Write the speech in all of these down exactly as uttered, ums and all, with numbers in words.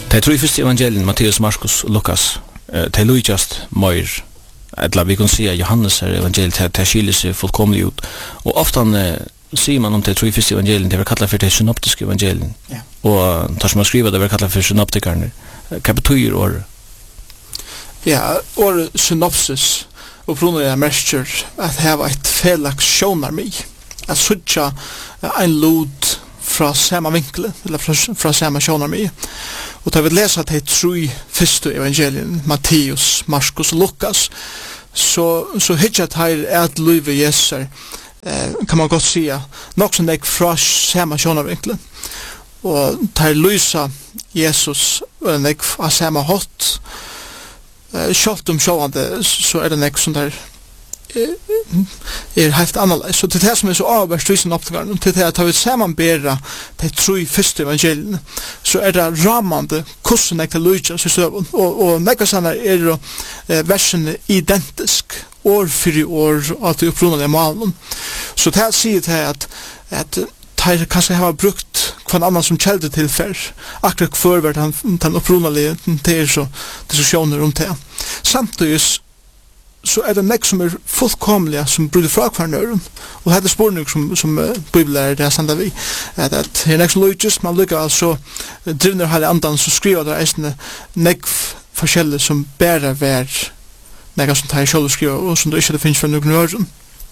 De tror første evangelien, Matteus, Markus og Lukas, de lujast mer, eller vi kan si at Johannes er evangeliet, de skiljer seg fullkomlig ut. Og ofte sier man om de tror første evangelien, det var kallet for de synoptiske evangelien. Ja. Og tar som man skriver, det var kallet for synoptikerne. Hva betyr året? Ja, året synopsis, og prøvner jeg merker at det var et felaks sjånar mig. At suttja en lod fra samme vinkel, eller fra, fra samme sjånar mig. Og da vi leser at det er tru første evangelien, Matteus, Markus og Lukas, så, så hittar det her at livet Jesu, eh, kan man godt sige, nok som det er fra samme sjånar vinkel. Og det lysa Jesus, og det er fra samme hot, Uh, Sjalt om sjåvande, så er det nek som der uh, er helt annerledes. Så til det som er så avverst i sin oppgående, til det at vi sammen bera de tro i første evangelien, så er det ramande hvordan nek det lykkes i støven. Og, og nek sånn er uh, versene identisk, år for år, at det opprunnede malen. Så det sier til at, at de kanskje har brukt hver annan som kjelde til før, akkurat forvært han, den opprunalige til så diskusjoner om det. Samtidig så er det nek som er fullkomlige som bryter fra hver nøren, og det er spørning som, som uh, bibellærer det er sender vi, at, at det er nek som lykkes, man lykker altså drivner hele andan, så skriver det eisende nek forskjellige som bærer vær nek som tar selv skriver, og som det ikke det finnes fra noen nøren.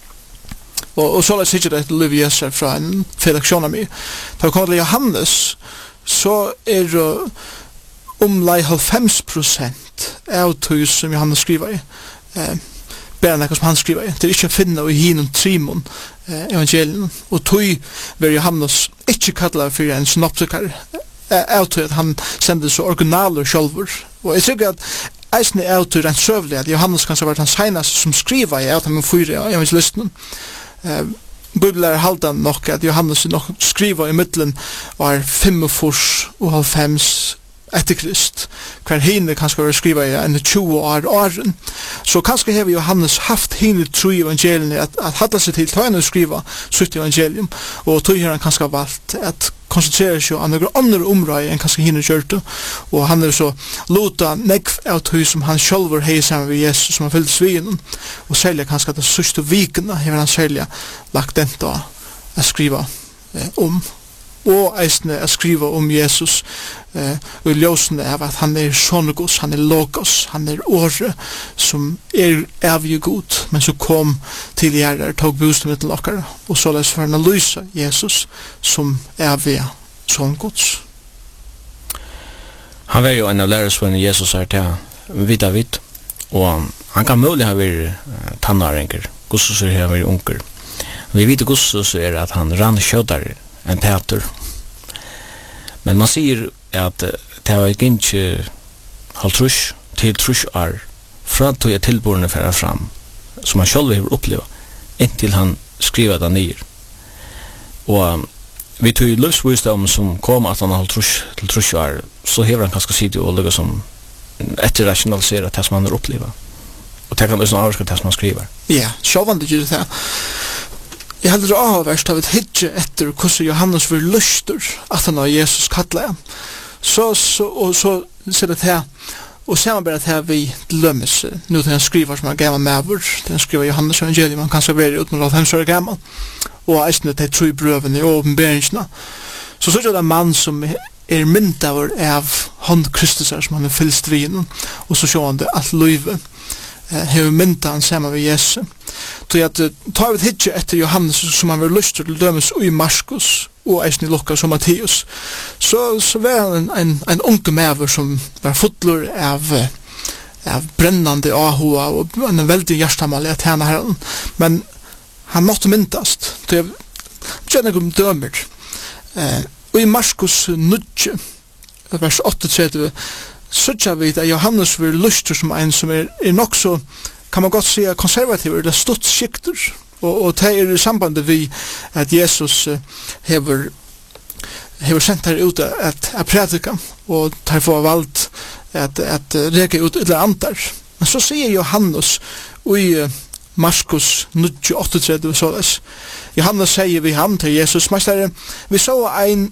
Og, og så la sikkert et liv Jesu fra en felaksjon av meg. Da vi kommer til Johannes, så er det uh, omlai halvfems prosent av tog som Johannes skriver i. Eh, Bare nekka som han skriver i. Det er ikke å finne i hinnom trimon eh, evangelien. Og tog var Johannes ikke kallet for en synoptikar. Eh, av tog at han sendte så originaler sjálfur. Og jeg tykker at eisen er av tog rent søvlig at Johannes kanskje har vært hans senast som skriver i av dem fyra evangelisten. Uh, Bibelen er haldan nok at Johannes nok skriver i middelen var fyrtifem og halvfems etter Krist. Hver hine kanskje var skriva i enn tjue år åren. Så kanskje har Johannes haft hine tro evangeliene at, at hadde seg til til å skriva sutt evangelium, og tog har han kanskje valgt at konsentrere seg om noen andre områder enn kanskje hine kjørte, og han er så lota negv av tog som han sjølver hei sammen med Jesus som han fyllt svinen, og særlig kanskje at det sørste vikene har han særlig lagt den da å skriva eh, om. Og eisne å skriva om Jesus eh, og ljósene av at han er sonegos, han er logos, han er åre som er evig god, men som kom til gjerder, tog bostad mitt til okkar, og så les for han å lyse Jesus som evig sonegos. Han var jo en av lærersvennene Jesus er til vidt av vidt, og han kan mulig ha vært tannarenger, gossus er ha vært unger. Vi vet gossus er at han rann kjødare en teater. Men man sier at det var ikke halvtrusj til trusj er fra tog jeg tilbordene færa fram som han selv har opplevd inntil han skriver det nyer. Og vi tog løvsvisdom som kom at han halvtrusj til trusj er, så hever han kanskje sitte og lukka som etterrationalisere det som han har opplevd. Og det kan også avvarske det som han skriver. Ja, sjåvande gjør det. Jeg heldur avverst av et hitje etter hvordan Johannes var lustur at han av Jesus kallet. Så, så, og så ser det her, og ser man bare her vi lømmes, nå til han skriver som er gammel medver, til han skriver Johannes evangelium, han kan skrive ut med halvfems år gammel, og eisne til tro i brøvene og åpenberingsene. Så så er det en mann som er mynd av av hånd Kristus som han er fyllst vinen, og så ser han det alt løyve. Hever mynda han sammen med Jesus. Så at tar vi et hitje etter Johannes som han var lyst til dømes i Markus og eisen i Lukas og Matteus, så, så var han en, en, en unge mever som var fotler av, av brennande ahoa og en veldig hjertamalig at henne herren. Men han måtte myndast. Så jeg kjenner ikke om dømer. Eh, og i Markus nudje, vers åttetredve, så tja vi at Johannes vil lyster som en som er, er nok så, kan man godt si, konservativ, det er stått skikter, og, og det er i sambandet vi at Jesus uh, hever, hever sendt her ut at, at predika, og tar få valgt at, at uh, reka ut eller andar. Men så sier Johannes i uh, Markus nudje åttetredve såles, Johannes sier vi ham til Jesus, Mestare, vi så ein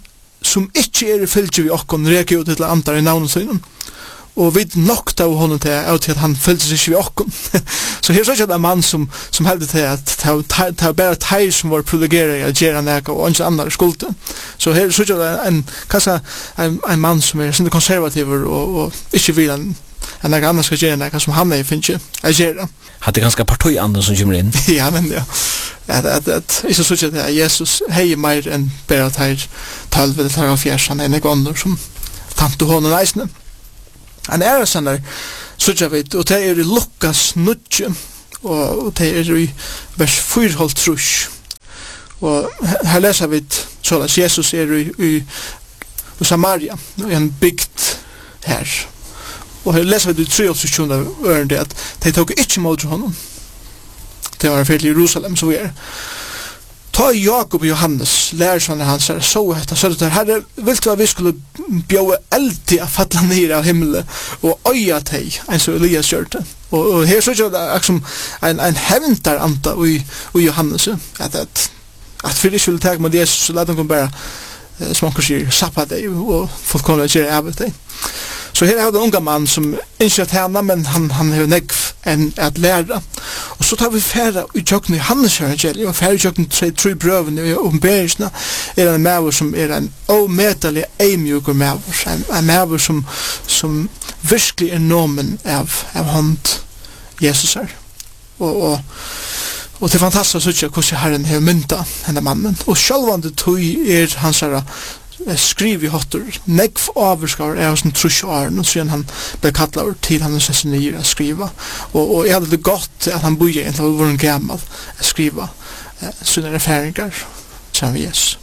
som ikke er i fylgje vi okkon reker ut til andar i navnet søgnen. Og vi nokta av honom til at han følte seg ikke vi okkon. Så her så er det en mann som, som held til at det var bare teir som var privilegeret i å gjøre neka og ikke andre skulde. Så her så er det en, kanskje en, en mann som er sinde konservativ og, og ikke vil en enn jeg annars skal gjøre neka som han er finnes ikke å gjøre. Hadde ganske partøyanden som kommer inn. Ja, men ja. At, at, at, ikke så ikke at Jesus hei mer enn bare teir tølv eller teir av fjersan enn jeg ånder som tante hånden reisende. En ære sender, sutja vi, og det er i Lukas nudje, og det er i vers fyrhold trus. Og her leser vi så at Jesus er i, i, i Samaria, i en bygd her. Og her leser vi det tre og tjuna øren det at de tok ikke mot honom. Det var fyrir Jerusalem, så vi er. Ta Jakob og Johannes, lærersvannet hans her, så etter, så det der, herre, vilt du at vi skulle bjøve eldig å falla ned av himmelen og øya teg, en så Elias gjør det. Og, og her så er det akkurat en, en hevntar anta i, i Johannes, at, at, at for ikke ville teg mot Jesus, så lade han bare, som han sier, sappa deg, og folk kommer til å gjøre av deg. Så her er det en unga mann som ikke er tjena, men han, han har negv enn at lære. Og så tar vi færa i tjøkken i Hannes evangeliet, og færa i tjøkken tre, tre brøvene i åpenberingsene, er en maver som er en omedelig eimjugur maver, en, en maver som, som virkelig er nomen av, av hånd Jesus her. Og, og, og det er fantastisk å se hvordan Herren har mynta henne mannen. Og sjølvande tog er hans herre skriv i hotter, negv avurskar er som trus åren, og siden han ble kattlet til han er nye å skriva. Og, og jeg hadde det godt at han boi egentlig var våren gammal å skriva eh, sånne erfaringer som vi yes.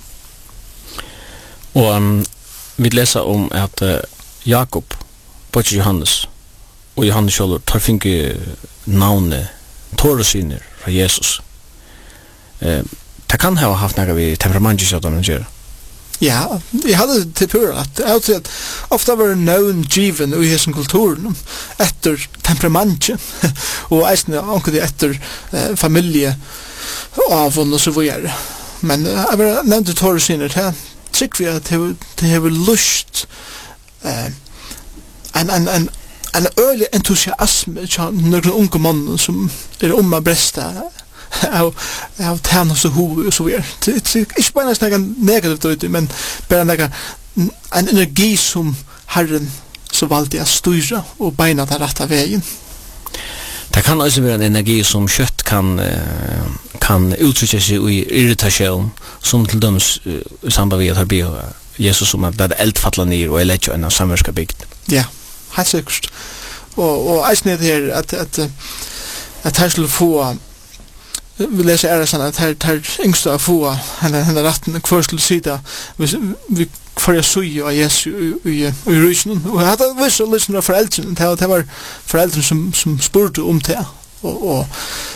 Og um, vi leser om at uh, Jakob, Bøtje Johannes, og Johannes Kjolur tar finke navnet Toresyner fra Jesus. Eh, det kan ha haft nægge vi temperamentet kjøttet å gjøre. Ja, jeg hadde til pura at jeg hadde at ofta var nøvn given i hessen kulturen etter temperamentet og eisne omkring etter eh, familie avvånd og så videre. Men eh, jeg var nevnt i Tore Syner til trykk vi at det har lust eh, en, en, en, en øyelig entusiasme til noen unge mannen som er om å breste av av tjänst och hov och så vidare. Det är inte bara nästan negativt men bara nästan en energi som Herren så valde att styra och beina den rätta vägen. Det kan också vara en energi som kött kan kan uttrycka sig i irritation som till döms i samband med att be Jesus som att det eldfalla ner och eller en samverska bygd. Ja, helt säkert. Och och är det här att att att här skulle få vi leser ære sånn at her, her yngste av få henne, henne retten hver skulle sida vi, vi kvar jeg søy av Jesu i, i, i rysen og jeg hadde visst å lyssne av foreldrene det, det var foreldrene som, som spurte om det og, og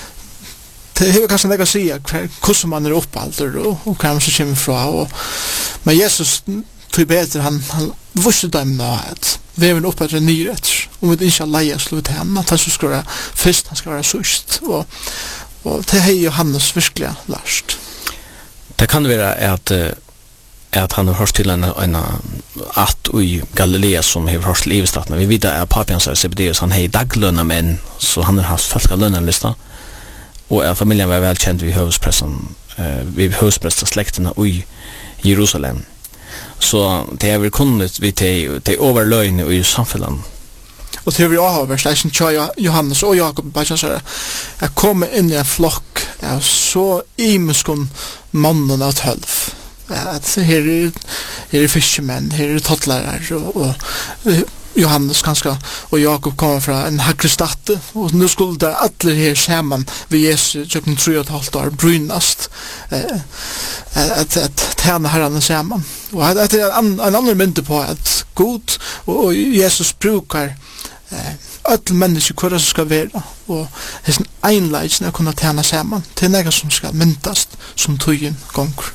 det har kanskje nek å si hvordan man er oppalder og, og hva man så kommer fra og, men Jesus tog bedre han, han visste dem nå at vi er oppalder nyretter og vi ikke leie slå til ham at han skal være først, han skal være sørst og og det har Johannes virkelig lært. Det kan være at, at han har hørt til en, en at i Galilea som har hørt til Ivestaten. Vi vet at papi hans er Zebedeus, han har daglønna menn, så han har haft folk av lønnenlista. Og at familien var velkjent vid høvespressen, vid høvespressen slektene i Jerusalem. Så det har vi kunnet vid de, de overløgne i samfunnet. Og til vi har vært leisen til Johannes og Jakob bare sånn jeg kom inn i en flokk av så imeskon mannen av tølv at her er, her er fiskemenn her er tottlærer og, og Johannes kanskje og Jakob kommer fra en hakrestatte og nå skulle der alle her sammen ved Jesu tjøkken tre og et halvt år brynast eh, at, at tjene herrene sammen og at det er en, en annen mynte på at God og, og Jesus brukar öll mennesker hva det skal være og hessen einleisen er kunne tjene sammen til nega som skal myntast som tøyen gonger.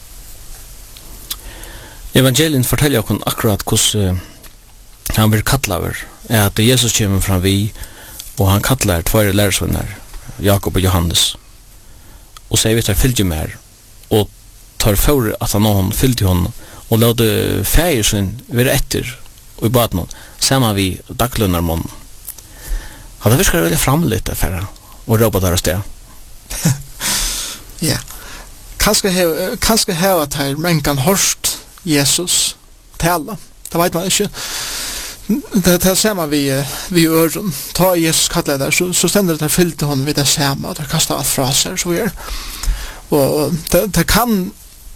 Evangelien forteller okkur akkurat hvordan han blir kattlaver er at Jesus kommer fram vi og han kattlar tvær lærersvenner Jakob og Johannes og sier vi tar fylgje mer og tar for at han og han fylgje hon og låte feir sin være etter og i baden sammen vi daglunnar mån. Ja, det viskar veldig framlitt affæra og råpa der og sted. Ja. Kanskje heva, kanskje heva at her mengan hørst Jesus tala. Det vet man ikke. Det, det ser man vi, vi øren. Ta Jesus kallet der, så, så stender det der fyllte hon vid det samme, og der kastar alt fra seg, så er. Og det, det kan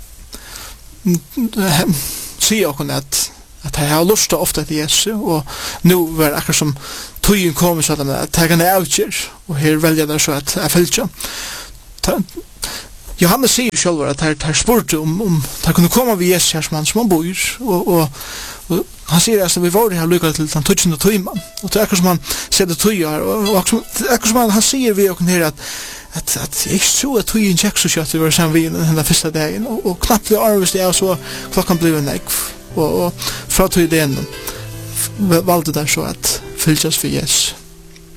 si okkur at at jeg har lyst ofte til Jesus, og nu var det akkurat som tøyen kommer sånn at jeg kan avgjør, og her velger jeg så at jeg følger. Johannes sier selv at jeg spurte om, om jeg kunne komme ved Jesus her som han, som han bor, og, og, og han sier at vi var her lykkert til den tøyende tøyman, og det er akkurat som han ser det tøyer her, og, og akkurat som han, han sier vi okkur her at at at jeg tror at tøyen tjekk så kjøtt vi var sammen vi den første dagen, og, og knapt vi arvist jeg, og så klokken ble en ekv, og, og fra tøy den valgte der så at fylkjas for Jesus.